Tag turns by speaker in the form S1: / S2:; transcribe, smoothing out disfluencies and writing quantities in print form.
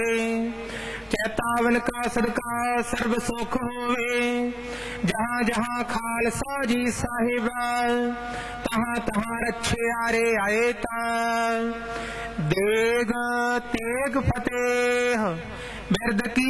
S1: चेतावन का सदका सर्व सुख होवे। जहाँ जहाँ खालसा जी साहिब तहाँ तहाँ रच्छे आरे आए ता। देग तेग फतेह बिरद की